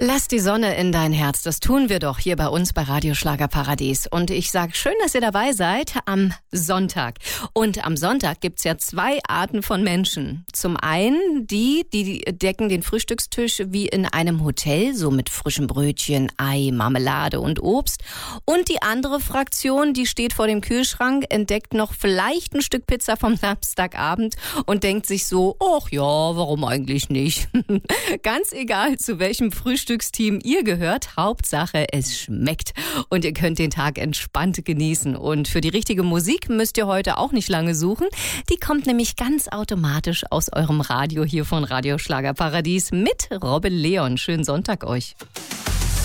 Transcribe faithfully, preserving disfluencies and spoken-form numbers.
Lass die Sonne in dein Herz, das tun wir doch hier bei uns bei Radio Schlagerparadies. Und ich sage schön, dass ihr dabei seid am Sonntag. Und am Sonntag gibt's ja zwei Arten von Menschen. Zum einen die, die decken den Frühstückstisch wie in einem Hotel, so mit frischem Brötchen, Ei, Marmelade und Obst. Und die andere Fraktion, die steht vor dem Kühlschrank, entdeckt noch vielleicht ein Stück Pizza vom Samstagabend und denkt sich so, ach ja, warum eigentlich nicht? Ganz egal, zu welchem Frühstücksteam ihr gehört, Hauptsache es schmeckt und ihr könnt den Tag entspannt genießen. Und für die richtige Musik müsst ihr heute auch nicht lange suchen. Die kommt nämlich ganz automatisch aus eurem Radio hier von Radio Schlagerparadies mit Robin Leon. Schönen Sonntag euch.